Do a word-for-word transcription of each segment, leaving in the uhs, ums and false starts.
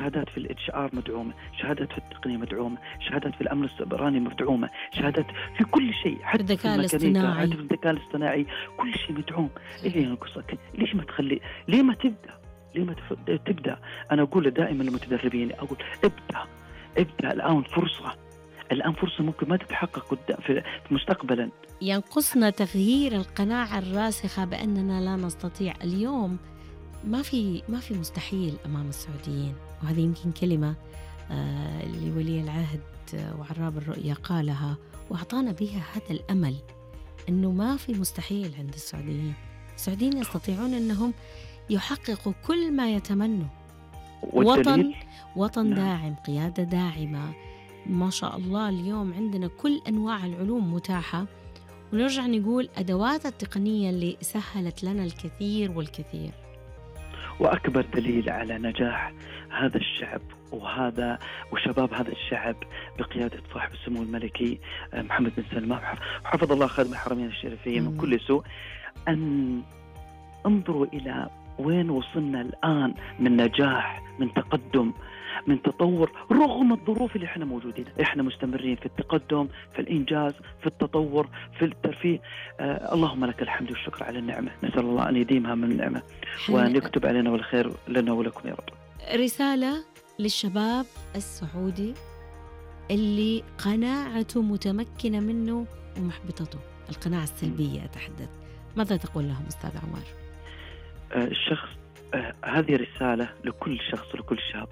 شهادات في الاتش ار مدعومة، شهادات في التقنية مدعومة، شهادات في الأمن السيبراني مدعومة، شهادات في كل شيء، حتى في الذكاء الميكانيكا، حتى الاصطناعي. في الذكاء الاصطناعي، كل شيء مدعوم. اللي ينقصك ليش ما تخلي، ليه ما تبدأ، ليه ما تف... تبدأ. أنا أقول دائما للمتدربين، أقول ابدأ ابدأ الآن، فرصة الآن، فرصة ممكن ما تتحقق في مستقبلا. ينقصنا تغيير القناعة الراسخة بأننا لا نستطيع. اليوم ما في ما في مستحيل أمام السعوديين، وهذه يمكن كلمة آه لولي العهد وعراب الرؤية قالها وأعطانا بها هذا الأمل، أنه ما في مستحيل عند السعوديين. السعوديين يستطيعون أنهم يحققوا كل ما يتمنوا. وطن وطن نعم. داعم، قيادة داعمة، ما شاء الله. اليوم عندنا كل أنواع العلوم متاحة، ونرجع نقول أدوات التقنية اللي سهلت لنا الكثير والكثير. وأكبر دليل على نجاح هذا الشعب وهذا وشباب هذا الشعب بقيادة صاحب السمو الملكي محمد بن سلمان حفظ الله خادم الحرمين الشريفين من كل سوء، أن انظروا إلى وين وصلنا الآن من نجاح، من تقدم، من تطور، رغم الظروف اللي احنا موجودين. احنا مستمرين في التقدم، في الإنجاز، في التطور، في الترفيه. آه اللهم لك الحمد والشكر على النعمة، نسأل الله أن يديمها من النعمة وأن يكتب علينا والخير لنا ولكم يا رب. رسالة للشباب السعودي اللي قناعته متمكنة منه ومحبطته، القناعة السلبية أتحدث، ماذا تقول لهم أستاذ عمر؟ آه الشخص آه هذه رسالة لكل شخص، لكل شاب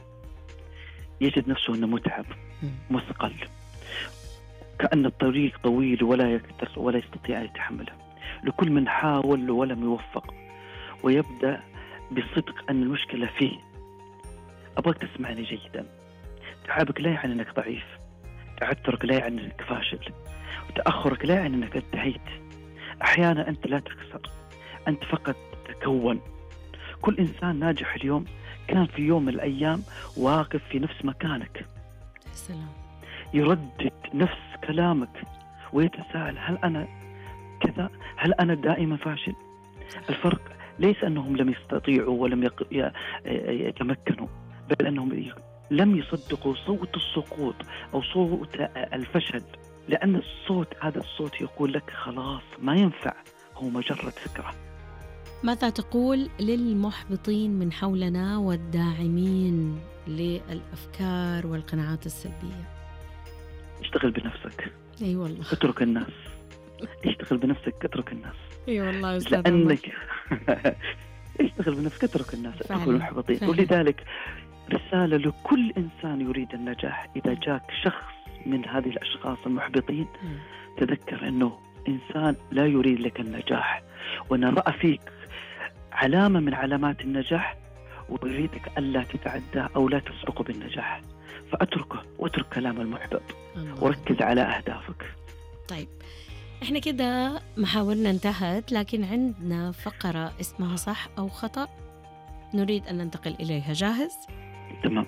يجد نفسه أنه متعب مثقل، كأن الطريق طويل ولا يقدر ولا يستطيع أن يتحمله، لكل من حاول ولم يوفق، ويبدأ بصدق أن المشكلة فيه. أبغاك تسمعني جيدا. تعبك لا يعني أنك ضعيف، تعثرك لا يعني أنك فاشل، وتأخرك لا يعني أنك انتهيت. أحيانا أنت لا تخسر، أنت فقط تتكون. كل إنسان ناجح اليوم كان في يوم من الأيام واقف في نفس مكانك، السلام. يردد نفس كلامك ويتساءل هل أنا كذا، هل أنا دائما فاشل؟ الفرق ليس أنهم لم يستطيعوا ولم يق... يتمكنوا، بل أنهم لم يصدقوا صوت السقوط أو صوت الفشل، لأن الصوت هذا الصوت يقول لك خلاص ما ينفع، هو مجرد فكرة. ماذا تقول للمحبطين من حولنا والداعمين للأفكار والقناعات السلبية؟ اشتغل بنفسك. اي أيوة والله. اترك الناس. اشتغل بنفسك، اترك الناس. اي أيوة والله أستاذ لأنك اشتغل بنفسك، اترك الناس، اترك المحبطين. ولذلك رسالة لكل إنسان يريد النجاح، إذا جاك شخص من هذه الأشخاص المحبطين تذكر أنه إنسان لا يريد لك النجاح، وأن رأى فيك علامة من علامات النجاح ويريدك ألا تتعدى أو لا تسبقه بالنجاح، فأتركه واترك كلام المحبط وركز على أهدافك. طيب إحنا كده محاورنا انتهت، لكن عندنا فقرة اسمها صح أو خطأ نريد أن ننتقل إليها. جاهز؟ تمام.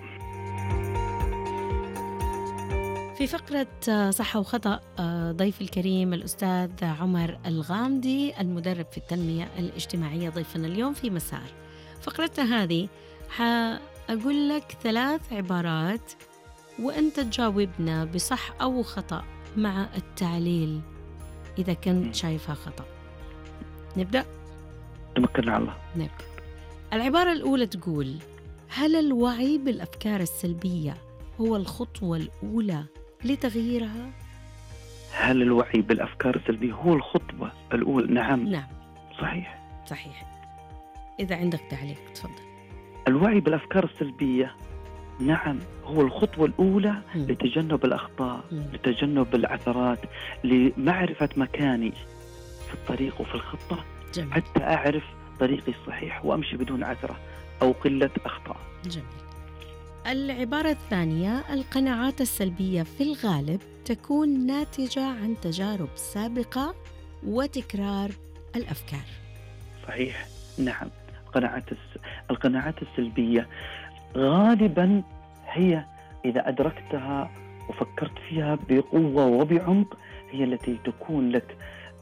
في فقرة صح وخطأ ضيف الكريم الأستاذ عمر الغامدي المدرب في التنمية الاجتماعية ضيفنا اليوم في مسار. فقرتنا هذه حأقول لك ثلاث عبارات وأنت تجاوبنا بصح أو خطأ مع التعليل إذا كنت شايفها خطأ. نبدأ؟ تمكن الله. نبدأ. العبارة الأولى تقول: هل الوعي بالأفكار السلبية هو الخطوة الأولى لتغييرها؟ هل الوعي بالأفكار السلبية هو الخطوة الأولى؟ نعم. نعم. صحيح. صحيح. إذا عندك تعليق تفضل. الوعي بالأفكار السلبية نعم هو الخطوة الأولى م. لتجنب الأخطاء، م. لتجنب العثرات، لمعرفة مكاني في الطريق وفي الخطة. جميل. حتى أعرف طريقي الصحيح وأمشي بدون عثرة أو قلة أخطاء. جميل. العبارة الثانية: القناعات السلبية في الغالب تكون ناتجة عن تجارب سابقة وتكرار الأفكار. صحيح. نعم. القناعات القناعات السلبية غالبا هي إذا أدركتها وفكرت فيها بقوة وبعمق هي التي تكون لك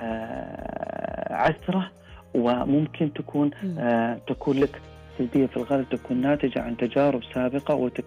عثرة، وممكن تكون تكون لك سلبية في الغالب تكون ناتجة عن تجارب سابقة وتكرار